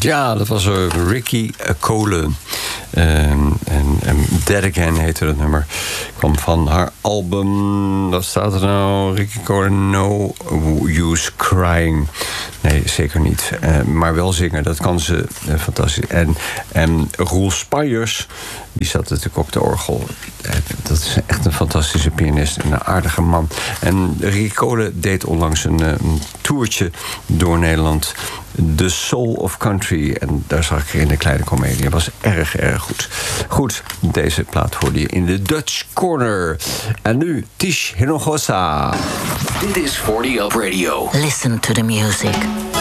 Ja, dat was Ricky Cole. En Dead Again heette dat nummer. Kwam van haar album. Wat staat er nou? Ricky Cole, No Use Crying. Nee, zeker niet. Maar wel zingen, dat kan ze fantastisch. En Roel Spijers, die zat natuurlijk op de orgel. Dat is echt een fantastische pianist en een aardige man. En Ricky Cole deed onlangs een toertje door Nederland. The Soul of Country. En daar zag ik in de kleine komedie. Dat was erg goed. Goed, deze plaat hoorde je in de Dutch Corner. En nu, Tish Hinojosa. Dit is 40 Up Radio. Listen to the music.